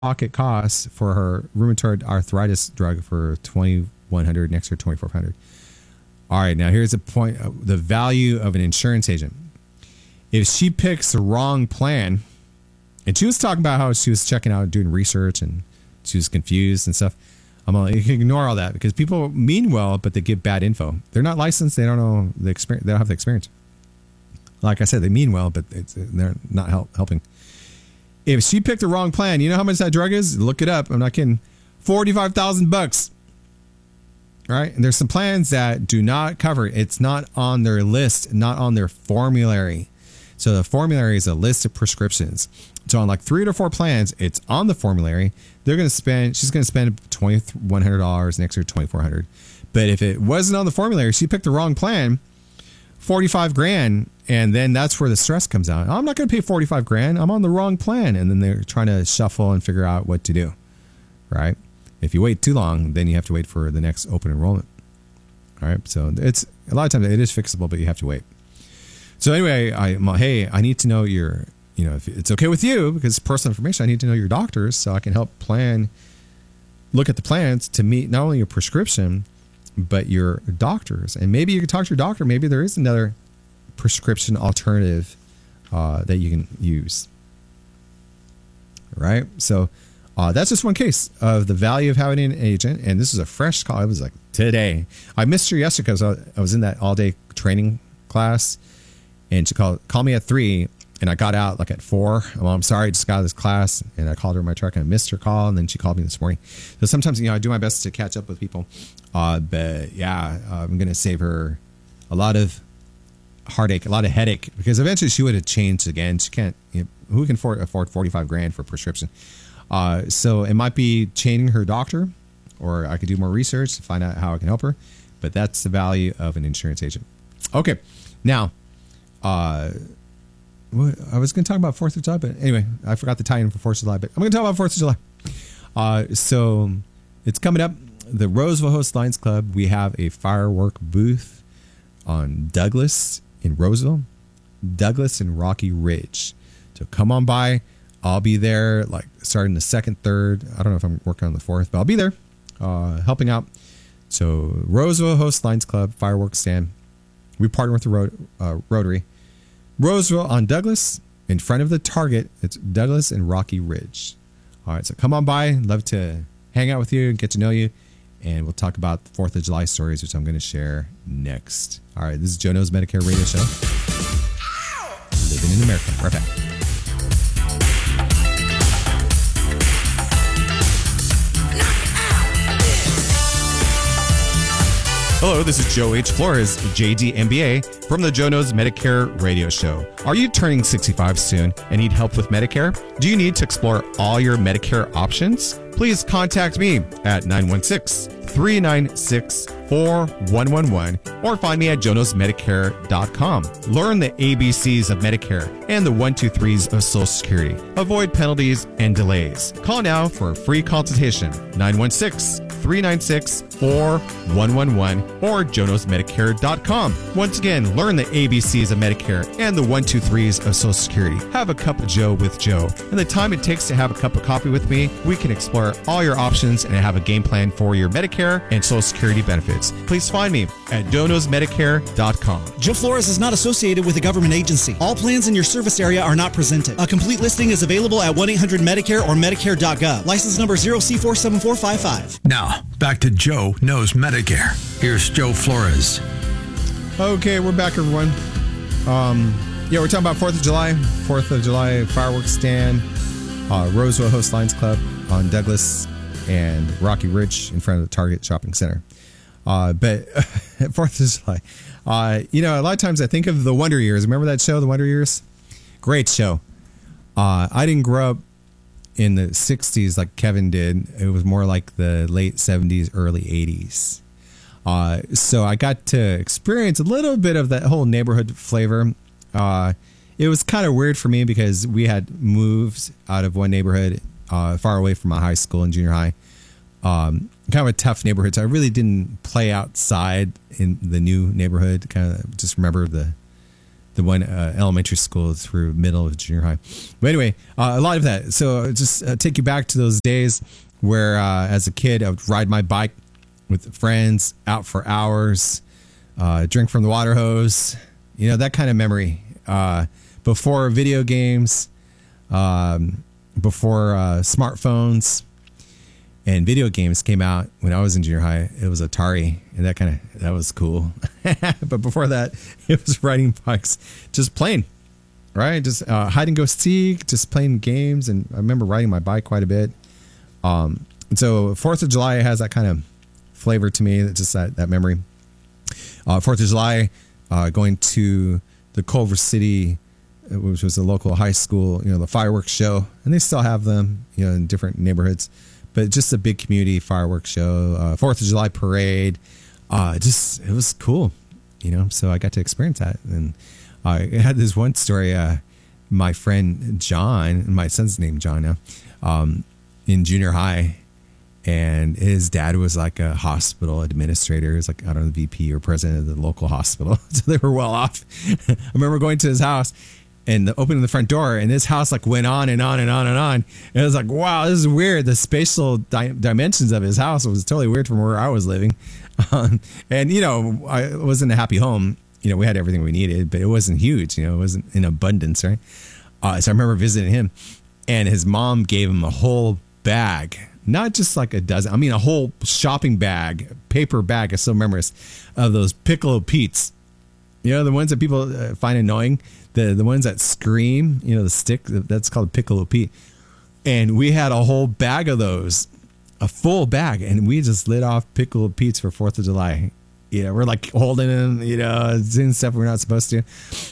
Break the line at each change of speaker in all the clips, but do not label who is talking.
pocket costs for her rheumatoid arthritis drug for $2,100, next year $2,400. All right, now here's the point: the value of an insurance agent. If she picks the wrong plan, and she was talking about how she was checking out, doing research, and she was confused and stuff. I'm like, you can ignore all that because people mean well, but they give bad info. They're not licensed. They don't know the experience. They don't have the experience. Like I said, they mean well, but they're not helping. If she picked the wrong plan, you know how much that drug is? Look it up. I'm not kidding. $45,000. Right? And there's some plans that do not cover it. It's not on their list, not on their formulary. So the formulary is a list of prescriptions. So on like 3 to 4 plans, it's on the formulary. She's going to spend $2,100, next year $2,400. But if it wasn't on the formulary, she picked the wrong plan, $45,000, and then that's where the stress comes out. I'm not going to pay $45,000. I'm on the wrong plan, and then they're trying to shuffle and figure out what to do. Right? If you wait too long, then you have to wait for the next open enrollment. All right? So it's a lot of times it is fixable, but you have to wait. So anyway, I need to know if it's okay with you, because it's personal information, I need to know your doctors so I can help look at the plans to meet not only your prescription, but your doctors. And maybe you can talk to your doctor. Maybe there is another prescription alternative that you can use. Right? So that's just one case of the value of having an agent. And this is a fresh call. It was like today. I missed her yesterday because I was in that all-day training class. And she called me at 3, and I got out like at 4. Well, I'm sorry, I just got out of this class, and I called her in my truck, and I missed her call, and then she called me this morning. So sometimes, I do my best to catch up with people. But yeah, I'm going to save her a lot of heartache, a lot of headache, because eventually she would have changed again. She can't, who can afford $45,000 for a prescription? So it might be changing her doctor, or I could do more research to find out how I can help her. But that's the value of an insurance agent. Okay, now, I was going to talk about 4th of July, but anyway, I forgot the tie-in for 4th of July, but I'm going to talk about 4th of July. So it's coming up. The Roseville Host Lions Club, we have a firework booth on Douglas in Roseville, Douglas and Rocky Ridge. So come on by. I'll be there like starting the 2nd, 3rd. I don't know if I'm working on the 4th, but I'll be there helping out. So Roseville Host Lions Club, fireworks stand. We partner with the Rotary. Roseville on Douglas, in front of the Target. It's Douglas and Rocky Ridge. All right, so come on by. Love to hang out with you and get to know you. And we'll talk about the 4th of July stories, which I'm going to share next. All right, this is Joe Knows Medicare Radio Show. Living in America. Right back. Hello, this is Joe H. Flores, JD MBA, from the Joe Knows Medicare Radio Show. Are you turning 65 soon and need help with Medicare? Do you need to explore all your Medicare options? Please contact me at 916-396-4111 or find me at joeknowsmedicare.com. Learn the ABCs of Medicare and the 1-2-3s of Social Security. Avoid penalties and delays. Call now for a free consultation, 916-396-4111 or joeknowsmedicare.com. Once again, learn the ABCs of Medicare and the 1-2-3s of Social Security. Have a cup of Joe with Joe. In the time it takes to have a cup of coffee with me, we can explore all your options and have a game plan for your Medicare and Social Security benefits. Please find me at joeknowsmedicare.com.
Joe Flores is not associated with a government agency. All plans in your service area are not presented. A complete listing is available at 1-800-MEDICARE or Medicare.gov. License number 0C47455.
Now, back to Joe Knows Medicare. Here's Joe Flores.
Okay, we're back, everyone. We're talking about 4th of July. 4th of July fireworks stand. Roseville Host Lions Club on Douglas and Rocky Ridge in front of the Target Shopping Center. But 4th of July, a lot of times I think of the Wonder Years. Remember that show, The Wonder Years? Great show. I didn't grow up in the 60s like Kevin did. It was more like the late 70s, early 80s. So I got to experience a little bit of that whole neighborhood flavor. It was kind of weird for me because we had moved out of one neighborhood far away from my high school and junior high. Kind of a tough neighborhood, so I really didn't play outside in the new neighborhood. Kind of just remember the the one elementary school through middle of junior high. But anyway, a lot of that. So just take you back to those days where as a kid I would ride my bike with friends out for hours, drink from the water hose, that kind of memory. Before video games, before smartphones and video games came out when I was in junior high, it was Atari, and that was cool. But before that, it was riding bikes, just playing, right? Just hide and go seek, just playing games. And I remember riding my bike quite a bit. And so 4th of July has that kind of flavor to me, just that memory. 4th of July, going to the Culver City, which was a local high school, the fireworks show, and they still have them, in different neighborhoods, but just a big community fireworks show, 4th of July parade. It was cool, so I got to experience that. And I had this one story, my friend John, my son's named John now, in junior high, and his dad was like a hospital administrator. He was like, I don't know, the VP or president of the local hospital. So they were well off. I remember going to his house and opening the front door, and his house like went on and on and on and on. And it was like, wow, this is weird. The spatial dimensions of his house was totally weird from where I was living. And, I was in a happy home. We had everything we needed, but it wasn't huge. It wasn't in abundance, right? So I remember visiting him, and his mom gave him a whole bag. Not just like a dozen, a whole shopping bag, paper bag. I still remember this, of those Piccolo Petes. The ones that people find annoying, the ones that scream, the stick, that's called Piccolo Pete. And we had a whole bag of those, a full bag, and we just lit off Piccolo Petes for 4th of July. We're like holding them, doing stuff we're not supposed to.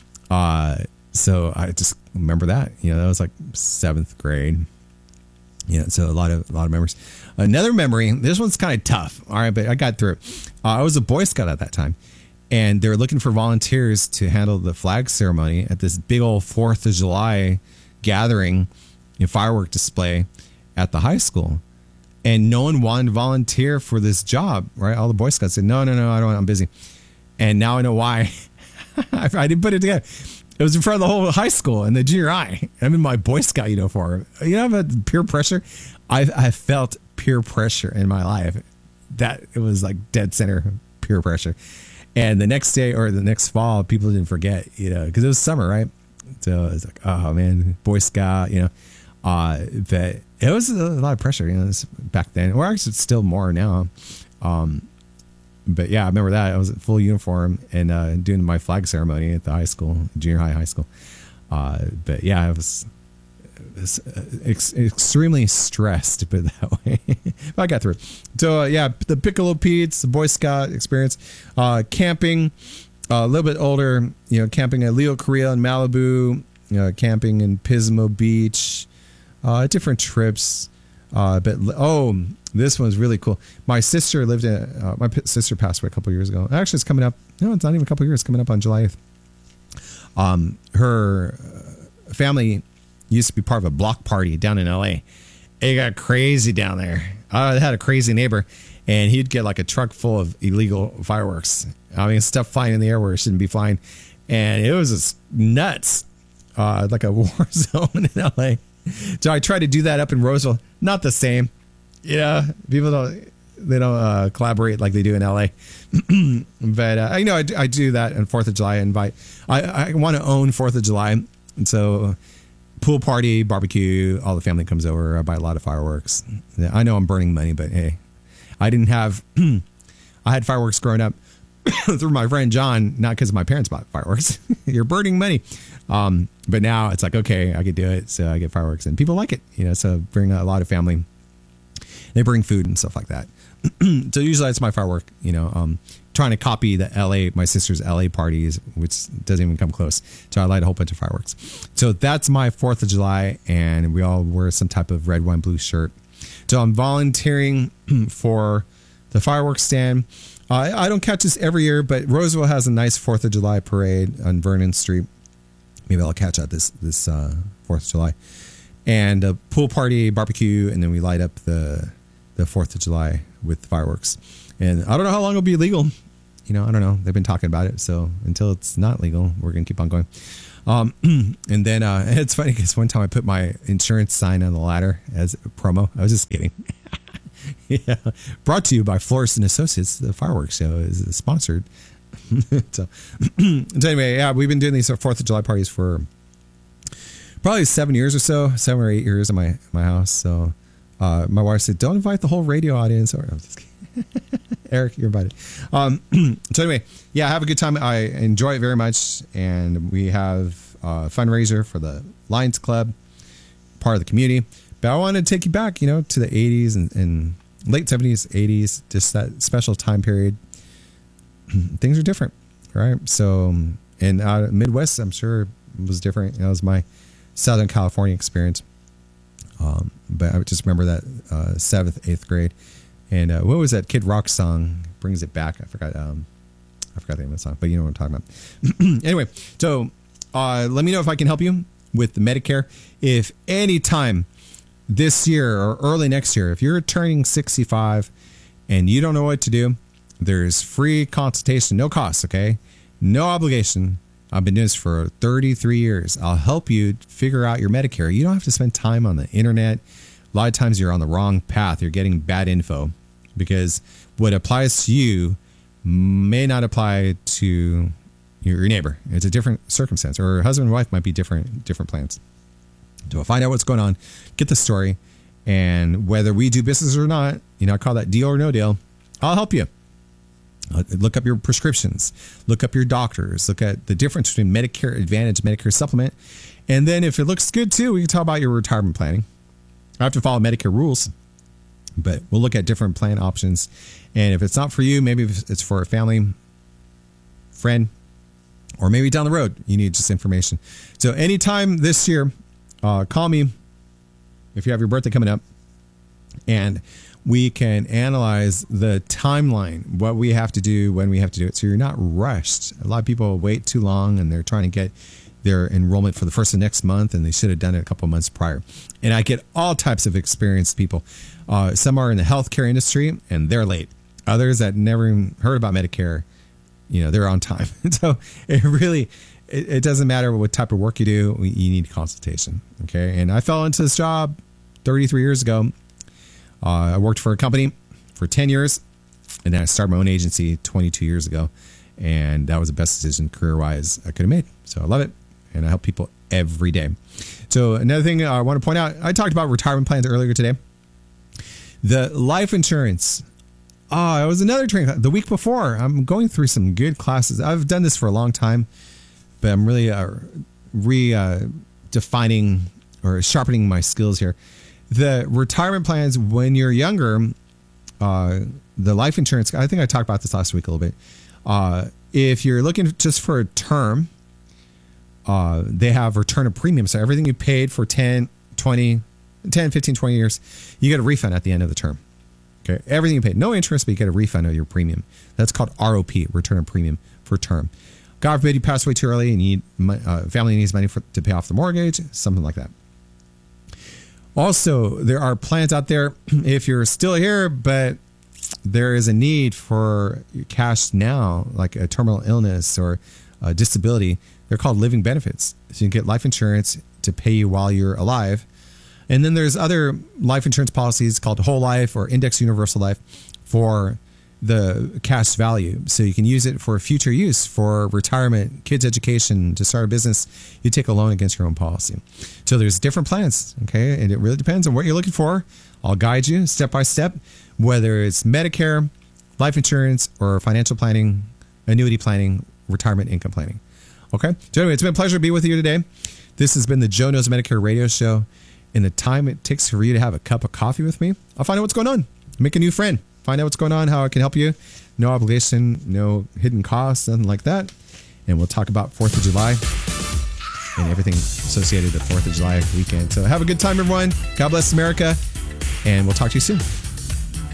So I just remember that, that was like 7th grade. So a lot of memories. Another memory, this one's kind of tough. All right, but I got through it. I was a Boy Scout at that time, and they were looking for volunteers to handle the flag ceremony at this big old 4th of July gathering, firework display at the high school. And no one wanted to volunteer for this job, right? All the Boy Scouts said, no, I don't, I'm busy. And now I know why. I didn't put it together. It was in front of the whole high school and the junior high. I'm in my Boy Scout uniform. About peer pressure. I felt peer pressure in my life. That it was like dead center peer pressure. And the next day or the next fall, people didn't forget, because it was summer, right? So it's like, oh man, Boy Scout, but it was a lot of pressure, back then. Or actually, it's still more now. But yeah, I remember that. I was in full uniform and doing my flag ceremony at the high school, junior high school. But yeah, I was extremely stressed, to put it that way. But I got through it. So yeah, the Piccolo Petes, the Boy Scout experience, camping, a little bit older, camping at Leo Korea in Malibu, camping in Pismo Beach, different trips. But this one's really cool. My sister lived in, my sister passed away a couple years ago. Actually, it's coming up. No, it's not even a couple years. It's coming up on July 8th. Her family used to be part of a block party down in LA. It got crazy down there. I had a crazy neighbor, and he'd get like a truck full of illegal fireworks. Stuff flying in the air where it shouldn't be flying. And it was just nuts. Like a war zone in LA. So I tried to do that up in Roseville. Not the same. People don't collaborate like they do in LA. But I do that on 4th of July. I want to own 4th of July. And so pool party, barbecue, all the family comes over. I buy a lot of fireworks. I know I'm burning money, but hey, I didn't have, I had fireworks growing up through my friend John, not because my parents bought fireworks. You're burning money. But now it's like, okay, I could do it. So I get fireworks and people like it, so bring a lot of family. They bring food and stuff like that. So usually that's my firework, trying to copy the LA, my sister's LA parties, which doesn't even come close. So I light a whole bunch of fireworks. So that's my 4th of July. And we all wear some type of red, wine, blue shirt. So I'm volunteering for the fireworks stand. I don't catch this every year, but Roseville has a nice 4th of July parade on Vernon Street. Maybe I'll catch that this 4th of July. And a pool party, barbecue, and then we light up the 4th of July with fireworks. And I don't know how long it'll be legal. I don't know. They've been talking about it. So until it's not legal, we're going to keep on going. And then it's funny because one time I put my insurance sign on the ladder as a promo. I was just kidding. Yeah. Brought to you by Flores and Associates. The fireworks show is sponsored. So anyway, yeah, we've been doing these 4th of July parties for probably 7 years or so, 7 or 8 years in my house. So my wife said, don't invite the whole radio audience. Or I'm just kidding. Eric, you're invited. So anyway, yeah, have a good time. I enjoy it very much. And we have a fundraiser for the Lions Club, part of the community. But I want to take you back, to the 80s and late 70s, 80s, just that special time period. Things are different, right? So, and Midwest, I'm sure was different. That was my Southern California experience. But I just remember that 7th, 8th grade. And what was that Kid Rock song? Brings it back. I forgot the name of the song, but you know what I'm talking about. Anyway, so let me know if I can help you with the Medicare. If any time this year or early next year, if you're turning 65 and you don't know what to do, there's free consultation, no cost, okay? No obligation. I've been doing this for 33 years. I'll help you figure out your Medicare. You don't have to spend time on the internet. A lot of times you're on the wrong path. You're getting bad info because what applies to you may not apply to your neighbor. It's a different circumstance, or husband and wife might be different plans. So find out what's going on, get the story, and whether we do business or not, I call that deal or no deal. I'll help you. Look up your prescriptions, look up your doctors, look at the difference between Medicare Advantage, Medicare Supplement. And then if it looks good too, we can talk about your retirement planning. I have to follow Medicare rules, but we'll look at different plan options. And if it's not for you, maybe it's for a family, friend, or maybe down the road, you need just information. So anytime this year, call me if you have your birthday coming up, and we can analyze the timeline, what we have to do, when we have to do it. So you're not rushed. A lot of people wait too long and they're trying to get their enrollment for the first of next month, and they should have done it a couple of months prior. And I get all types of experienced people. Some are in the healthcare industry and they're late. Others that never even heard about Medicare, they're on time. So it doesn't matter what type of work you do. You need consultation. Okay. And I fell into this job 33 years ago. I worked for a company for 10 years, and then I started my own agency 22 years ago. And that was the best decision career-wise I could have made. So I love it, and I help people every day. So another thing I want to point out, I talked about retirement plans earlier today. The life insurance. It was another training class. The week before, I'm going through some good classes. I've done this for a long time, but I'm really redefining or sharpening my skills here. The retirement plans when you're younger, the life insurance, I think I talked about this last week a little bit. If you're looking just for a term, they have return of premium. So everything you paid for 10, 15, 20 years, you get a refund at the end of the term. Okay, everything you paid, no interest, but you get a refund of your premium. That's called ROP, return of premium for term. God forbid you pass away too early and you need, family needs money to pay off the mortgage, something like that. Also, there are plans out there, if you're still here, but there is a need for cash now, like a terminal illness or a disability. They're called living benefits. So you can get life insurance to pay you while you're alive. And then there's other life insurance policies called whole life or index universal life for the cash value. So you can use it for future use, for retirement, kids' education, to start a business. You take a loan against your own policy. So there's different plans, okay? And it really depends on what you're looking for. I'll guide you step by step, whether it's Medicare, life insurance, or financial planning, annuity planning, retirement income planning. Okay? So anyway, it's been a pleasure to be with you today. This has been the Joe Knows Medicare radio show. In the time it takes for you to have a cup of coffee with me, I'll find out what's going on. Make a new friend. Find out what's going on, how I can help you. No obligation, no hidden costs, nothing like that. And we'll talk about 4th of July and everything associated with the 4th of July weekend. So have a good time, everyone. God bless America. And we'll talk to you soon.